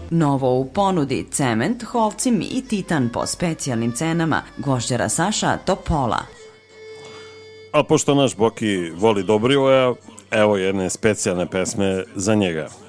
Novo u ponudi cement, holcim i titan po specijalnim cenama. Gvožđara Saša Topola. A pošto naš Boki voli Dobrivoja, evo jedne specijalne pesme za njega.